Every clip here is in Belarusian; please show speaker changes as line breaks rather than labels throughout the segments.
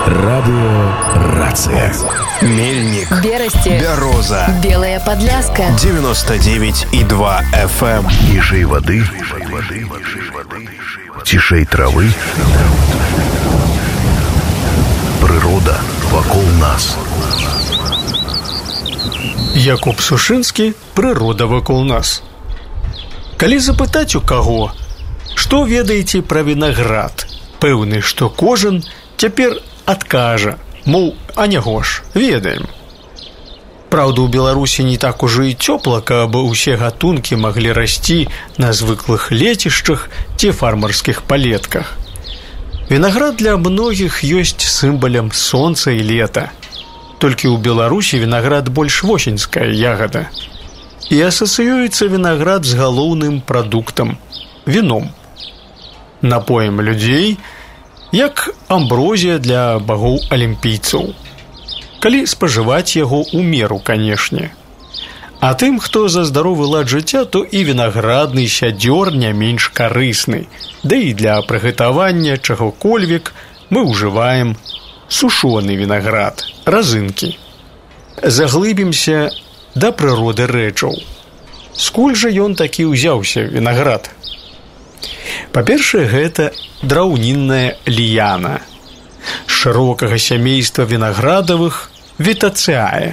Радиорация. Мельник,
Берасти,
Бяроза,
Белая Подляска,
99,2 FM.
Ніжэй воды, цішэй травы. Прырода вакол нас.
Якуб Сушынскі, прырода вакол нас. Калі запытаць у каго, што ведаеце пра вінаград, пэўны, што кожен цяпер адкажа, мол, а няго ж, ведаем. Праўда, у Беларусі не так ужо і цёпла, каб усе гатункі маглі расці на звыклых лецішчах ці фармерскіх палетках. Вінаград для многіх ёсць сімвалам сонца і лета. Толькі ў Беларусі вінаград больш восеньская ягада. І асацыюецца вінаград з галоўным прадуктам – віном. Напоем людзей, як амброзія для багоў-алімпійцаў. Калі спажываць яго ў меру, канешне. А тым, хто за здаровы лад жыцця, то і вінаградны сядзёр не менш карысны. Да і для прыгатавання чагокольвек мы ўжываем сушоны вінаград, разынкі. Заглыбімся да прыроды рэчаў. Скуль жа ён такі ўзяўся, вінаград? Па-першае, гэта драўнінная ліяна шырокага сямейства вінаградавых вітацыяе.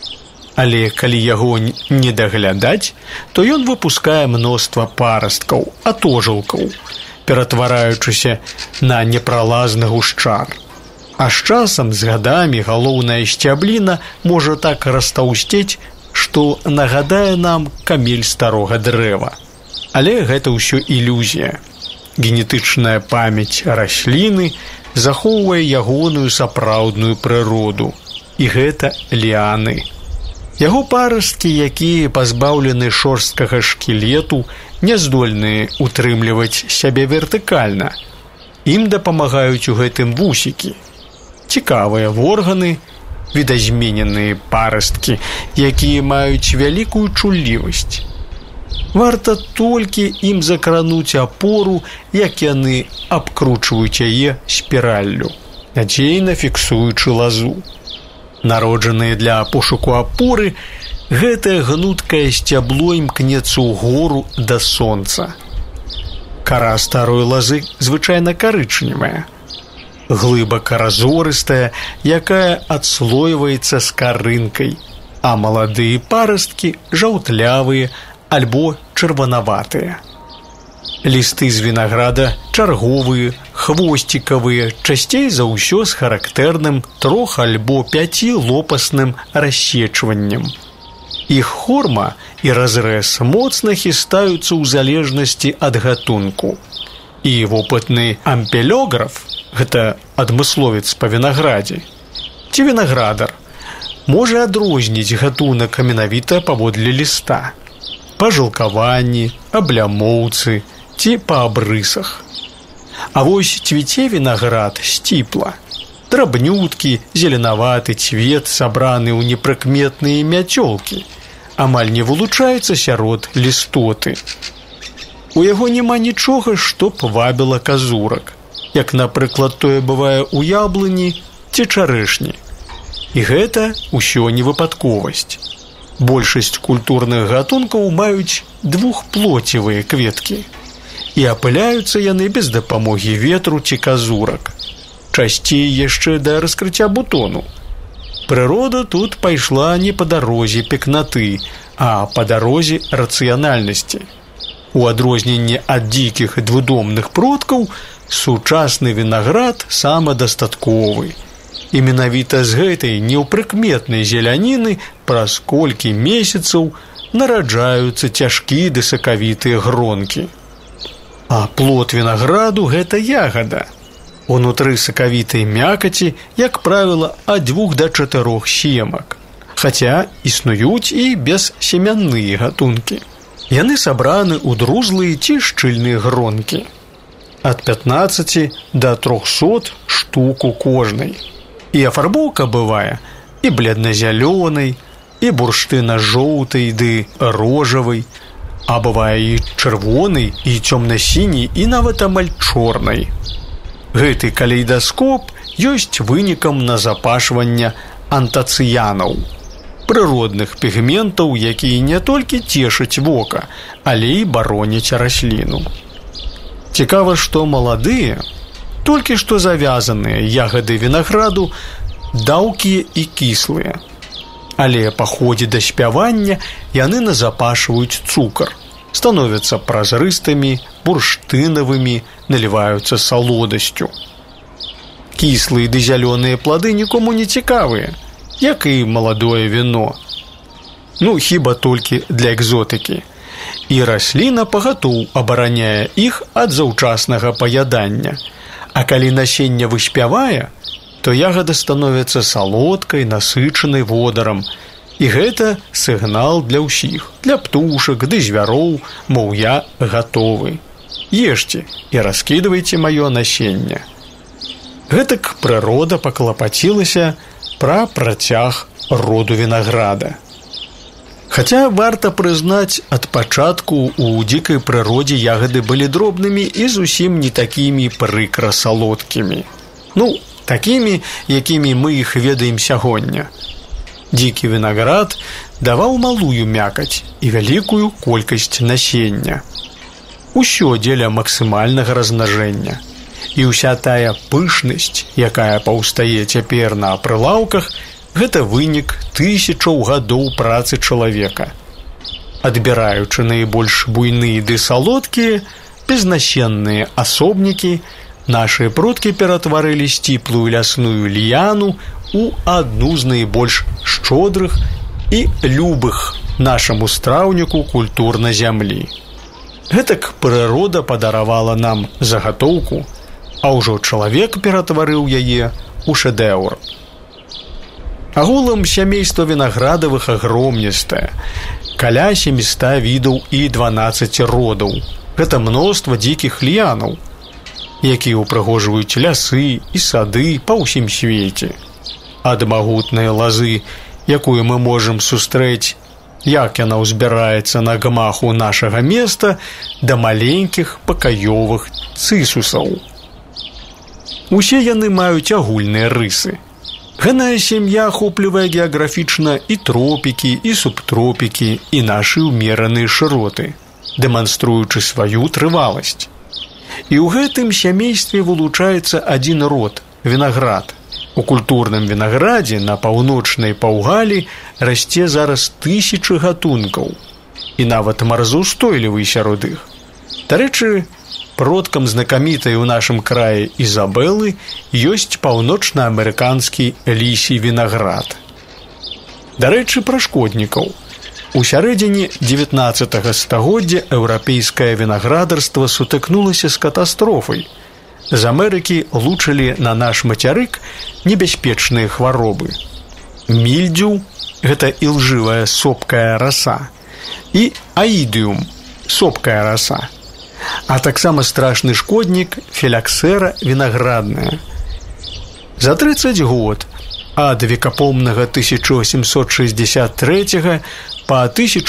Але калі яго не даглядаць, то ён выпускае мноства парасткаў, атожылкаў, ператвараючыся на непралазны гушчар. А з часам, з гадамі, галоўная сцябліна можа так растаўсцець, што нагадае нам камель старога дрэва. Але гэта ўсё ілюзія. Генетычная памяць расліны захоўвае ягоную сапраўдную прыроду. І гэта ліаны. Яго парасткі, якія пазбаўлены шорсткага шкілету, не здольныя утрымліваць сябе вертыкальна. Ім дапамагаюць у гэтым вусікі. Цікавыя органы, відазмененыя парасткі, якія маюць вялікую чуллівасць. Варта толькі ім закрануць апору, як яны абкручваюць яе спіраллю, надзейна фіксуючы лазу. Народжаныя для пошуку апоры, гэтае гнуткае сцябло імкнецца ўгору да сонца. Кара старой лазы звычайна карычневая, глыбака разорыстая, якая адслойваецца скарынкай, а маладыя парасткі жаўтлявыя альбо чырванаватыя. Лісты з вінаграда чарговыя, хвосцікавыя, часцей за ўсё з характэрным 3 альбо 5 лопасным рассечваннем. Іх форма і разрэз моцна хістаюцца ў залежнасці ад гатунку. І вопытны ампелёграф, гэта адмысловец па вінаградзе, ці вінаградар, можа адрозніць гатунак менавіта паводле ліста, па жылкаванні, аблямоўцы ці па абрысах. А вось цвіце вінаград сціпла. Драбнюткі, зеленаваты цвет, сабраны ў непрыкметныя мяцёлкі, амаль не вылучаецца сярод лістоты. У яго няма нічога, што б вабіла казурак, як, напрыклад, тое бывае ў яблыні ці чарэшні. І гэта ўсё не выпадковасць. Большасць культурных гатункаў маюць двухплоцевыя кветкі. І апыляюцца яны без дапамогі ветру ці казурак. Часцей яшчэ да раскрыцця бутону. Прырода тут пайшла не па дарозе пекнаты, а па дарозе рацыянальнасці. У адрозненне ад дзікіх двудомных продкаў, сучасны вінаград самадастатковы. І менавіта з гэтай неўпрыкметнай зеляніны праз колькі месяцаў нараджаюцца цяжкія ды сакавітыя гронкі. А плод вінаграду – гэта ягада. Унутры сакавітай мякаці, як правіла, ад 2 да 4 семак. Хаця існуюць і бессемянныя гатункі. Яны сабраны ў друзлыя ці шчыльныя гронкі. Ад 15 да 300 штук у кожнай. І афарбоўка бывае і бледна-зялёнай, і бурштына-жоўтай ды рожавай, а бывае і чырвонай, і цёмна-сіняй, і нават амаль чорнай. Гэты калейдаскоп ёсць вынікам назапашвання антацыянаў, прыродных пігментаў, якія не толькі цешаць вока, але і бароняць расліну. Цікава, што маладыя, толькі што завязаныя ягады вінаграду даўкія і кіслыя, але па ходзе да спявання яны назапашваюць цукар, становяцца празрыстымі, бурштынавымі, наліваюцца салодасцю. Кіслыя ды зялёныя плады нікому не цікавыя, як і маладое віно. Хіба толькі для экзотыкі. І расліна пагатоў абараняе іх ад заўчаснага паядання. А калі насенне выспявае, то ягада становіцца салодкай, насычанай водарам. І гэта сігнал для ўсіх, для птушак ды звяроў, мол, я гатовы. Ешце і раскідвайце маё насенне. Гэтак прырода паклапацілася пра працяг роду вінаграда. Хаця варта прызнаць, ад пачатку ў дзікай прыродзе ягады былі дробнымі і зусім не такімі прыкра салодкімі. Такімі, якімі мы іх ведаем сягоння. Дзікі вінаград даваў малую мякаць і вялікую колькасць насення. Усё дзеля максімальнага размнажэння. І ўся тая пышнасць, якая паўстае цяпер на прылаўках, гэта вынік тысячаў гадоў працы чалавека. Адбіраючы найбольш буйныя ды салодкія, безнасенныя асобнікі, нашы продкі ператварылі сціплую лясную ліяну у адну з найбольш шчодрых і любых нашаму страўніку культур на зямлі. Гэтак прырода падаравала нам загатоўку, а ўжо чалавек ператварыў яе ў шэдэўр. Агулам сямейства вінаградавых агромністае, каля 700 відаў і 12 родаў. Гэта мноства дзікіх ліянаў, якія ўпрыгожваюць лясы і сады па ўсім свеце. Ад магутнай лазы, якую мы можам сустрэць, як яна ўзбіраецца на гмаху нашага места, да маленькіх пакаёвых цысусаў. Усе яны маюць агульныя рысы. Гэная сям'я ахоплівае геаграфічна і тропікі, і субтропікі, і нашы ўмераныя шыроты, дэманструючы сваю трываласць. І ў гэтым сямействе вылучаецца адзін род – вінаград. У культурным вінаградзе на паўночнай паўгалі расце зараз 1000 гатункаў, і нават марзаўстойлівы сярод іх. Дарэчы, продкам знакамітай у нашым краі Ізабелы ёсць паўночнаамерыканскі лісій вінаград. Дарэчы, пра шкоднікаў. У сярэдзіне 19 стагоддзя еўрапейскае вінаградарства сутыкнулася з катастрофай. З Амерыкі лучылі на наш мацярык небяспечныя хваробы. Мільдзю – гэта ілжывая сопкая раса, і аідыум – сопкая раса, а таксама страшны шкоднік філяксера вінаградная. За 30 год ад векапомнага 1863 па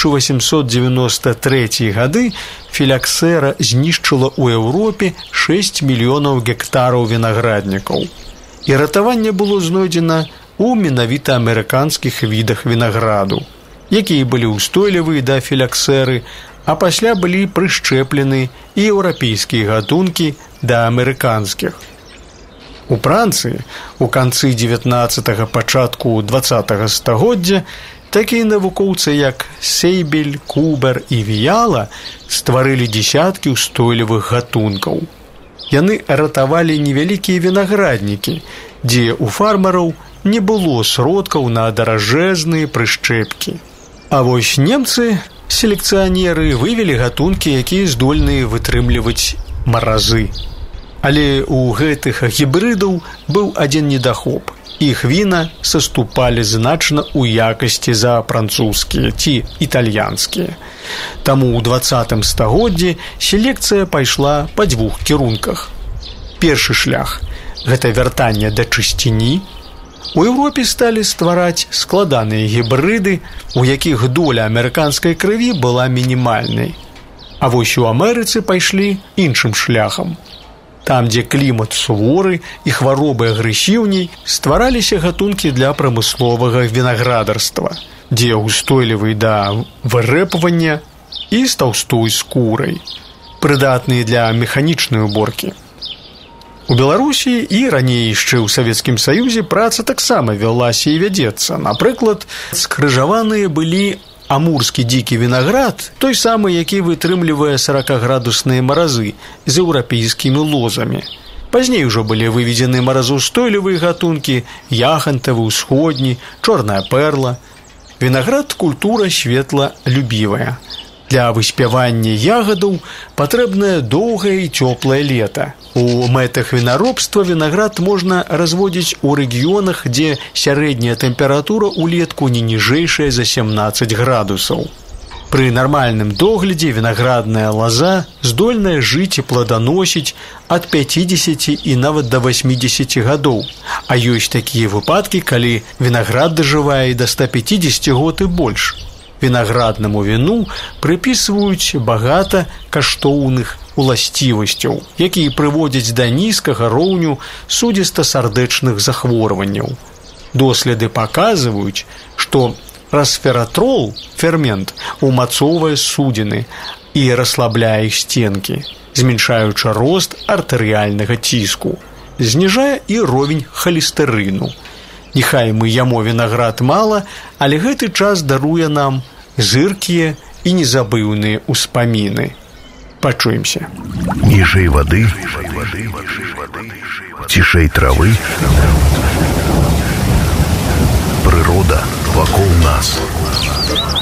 1893 гады філяксера знішчыла ў Еўропе 6 мільёнаў гектараў вінаграднікаў. І ратаванне было знойдзена ў менавіта амерыканскіх відах вінаграду, якія былі ўстойлівыя да філяксеры, а пасля былі прышчэплены і еўрапейскія гатункі да амерыканскіх. У Францыі у канцы 19-го, пачатку 20-го стагоддзя такія навукоўцы, як Сейбель, Кубер і Віяла, стварылі дзесяткі ўстойлівых гатункаў. Яны ратавалі невялікія вінаграднікі, дзе ў фармераў не было сродкаў на даражэзныя прышчэпкі. А вось немцы, селекцыянеры, вывелі гатункі, якія здольныя вытрымліваць маразы. Але ў гэтых гібрыдаў быў адзін недахоп. Іх віна саступалі значна ў якасці за французскія ці італьянскія. Таму ў 20 стагоддзі селекцыя пайшла па двух кірунках. Першы шлях – гэта вяртанне да чысціні. У Еўропе сталі ствараць складаныя гібрыды, у якіх доля амерыканскай крыві была мінімальнай. А вось у Амерыцы пайшлі іншым шляхам. Там, дзе клімат суворы і хваробы агрэсіўней, ствараліся гатункі для прамысловага вінаградарства, дзе устойлівы да вырэпвання і з таўстой скурай, прыдатныя для механічнай уборкі. У Беларусі і раней яшчэ ў Савецкім Саюзе праца таксама вялася і вядзецца. Напрыклад, скрыжаваныя былі амурскі дзікі вінаград, той самы, які вытрымлівае 40-градусныя маразы з еўрапейскімі лозамі. Пазней ужо былі выведзены маразаўстойлівыя гатункі, яхантавы, усходні, чорная перла. Вінаград – культура светла-любівая. Для выспявання ягадаў патрэбнае доўгае і цёплае лета. У мэтах вінаробства вінаград можна разводзіць у рэгіёнах, дзе сярэдняя тэмпература ўлетку не ніжэйшая за 17 градусаў. Пры нармальным доглядзе вінаградная лаза здольная жыць і пладаносіць ад 50 і нават да 80 гадоў. А ёсць такія выпадкі, калі вінаград дажывае да 150 год і больш. Вінаграднаму віну прыпісваюць багата каштоўных уласцівасцяў, якія прыводзяць да нізкага роўню судзіста-сардэчных захворванняў. Доследы паказваюць, што расфератрол, фермент, умацоўвае судзіны і расслабляе іх стенкі, зменшаючы рост артэрыяльнага ціску, зніжае і ровень халестэрыну. Няхай мы яму вінаград мала, але гэты час даруе нам зыркія і незабыўныя ўспаміны. Пачуемся.
Ніжэй вады, цішэй травы, прырода вакол нас.